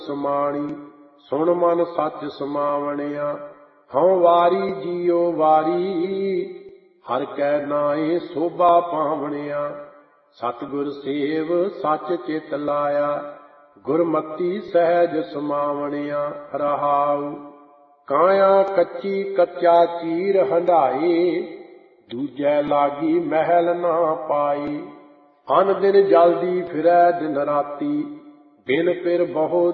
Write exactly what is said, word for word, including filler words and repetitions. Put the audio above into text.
ਸਮਾਣੀ ਸੁਣ ਮਨ ਸੱਚ ਸਮਾਵਣਿਆ। ਹਉ ਵਾਰੀ ਜੀਉ ਵਾਰੀ ਹਰ ਕੈ ਨਾਏ ਸੋਭਾ ਪਾਵਣਿਆ। ਸਤਿਗੁਰ ਸੇਵ ਸੱਚ ਚਿਤ ਲਾਇਆ ਗੁਰਮਤੀ ਸਹਿਜ ਸਮਾਵਣਿਆ। ਰਹਾਉ ਕਾਇਆ ਕੱਚੀ ਕੱਚਾ ਚੀਰ ਹੰਢਾਏ ਦੂਜੈ ਲਾਗੀ ਮਹਿਲ ਨਾ ਪਾਈ। ਅਨ ਦਿਨ ਜਲਦੀ ਫਿਰੈ ਦਿਨ ਰਾਤੀ ਬਿਨ ਫਿਰ ਬਹੁ